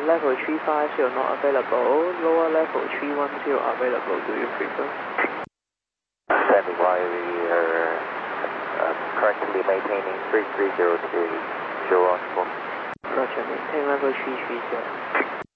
level 350 not available, lower level 310 available, do you prefer? Standing by, we are currently maintaining 3303, 014. Roger, maintain level 330.